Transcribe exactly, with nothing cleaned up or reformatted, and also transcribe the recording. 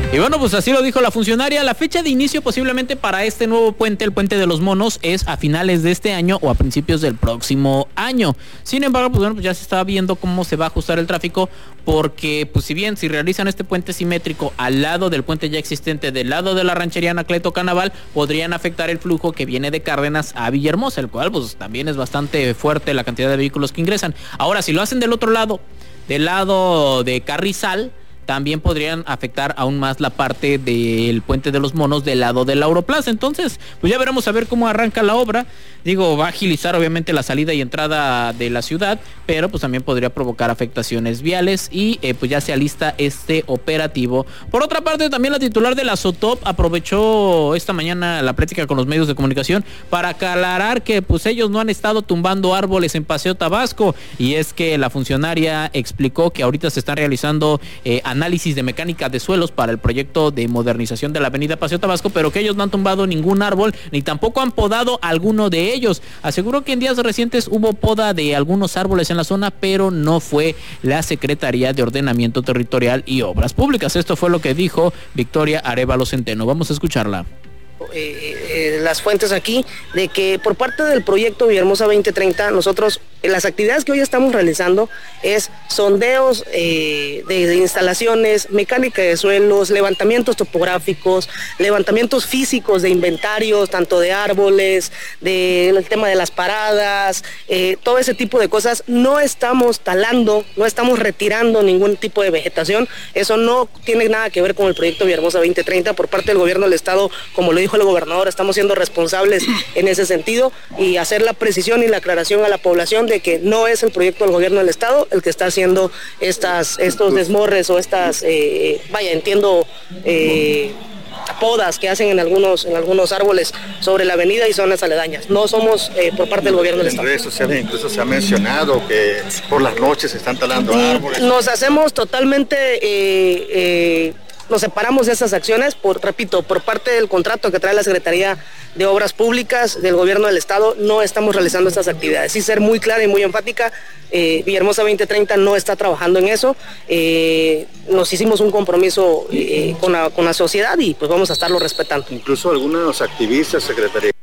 Y bueno, pues así lo dijo la funcionaria. La fecha de inicio posiblemente para este nuevo puente, el Puente de los Monos, es a finales de este año o a principios del próximo año. Sin embargo, pues bueno, pues ya se está viendo cómo se va a ajustar el tráfico, porque pues si bien si realizan este puente simétrico al lado del puente ya existente, del lado de la ranchería Anacleto Canaval, podrían afectar el flujo que viene de Cárdenas a Villahermosa, el cual pues también es bastante fuerte la cantidad de vehículos que ingresan. Ahora, si lo hacen del otro lado, del lado de Carrizal, también podrían afectar aún más la parte del Puente de los Monos del lado de la Europlaza. Entonces, pues ya veremos a ver cómo arranca la obra. Digo, va a agilizar obviamente la salida y entrada de la ciudad, pero pues también podría provocar afectaciones viales y eh, pues ya se alista este operativo. Por otra parte, también la titular de la SOTOP aprovechó esta mañana la plática con los medios de comunicación para aclarar que pues ellos no han estado tumbando árboles en Paseo Tabasco, y es que la funcionaria explicó que ahorita se están realizando eh, análisis de mecánica de suelos para el proyecto de modernización de la avenida Paseo Tabasco, pero que ellos no han tumbado ningún árbol ni tampoco han podado alguno de ellos. Aseguró que en días recientes hubo poda de algunos árboles en la zona, pero no fue la Secretaría de Ordenamiento Territorial y Obras Públicas. Esto fue lo que dijo Victoria Arévalo Centeno. Vamos a escucharla. Eh, eh, las fuentes aquí de que por parte del proyecto Villahermosa veinte treinta, nosotros las actividades que hoy estamos realizando es sondeos eh, de, de instalaciones, mecánica de suelos, levantamientos topográficos, levantamientos físicos de inventarios, tanto de árboles, del de, tema de las paradas, eh, todo ese tipo de cosas. No estamos talando, no estamos retirando ningún tipo de vegetación. Eso no tiene nada que ver con el proyecto Villahermosa veinte treinta. Por parte del gobierno del estado, como lo dijo el gobernador, estamos siendo responsables en ese sentido y hacer la precisión y la aclaración a la población de que no es el proyecto del gobierno del estado el que está haciendo estas, estos desmorres o estas, eh, vaya, entiendo, eh, podas que hacen en algunos, en algunos árboles sobre la avenida y zonas aledañas. No somos eh, por parte del gobierno del estado. En redes sociales incluso se ha mencionado que por las noches se están talando árboles. Nos hacemos totalmente... Eh, eh, Nos separamos de esas acciones, por, repito, por parte del contrato que trae la Secretaría de Obras Públicas del Gobierno del Estado, no estamos realizando estas actividades. Sí, ser muy clara y muy enfática, eh, Villahermosa veinte treinta no está trabajando en eso. Eh, nos hicimos un compromiso eh, con, la, con la sociedad y pues vamos a estarlo respetando. Incluso algunos activistas, Secretaría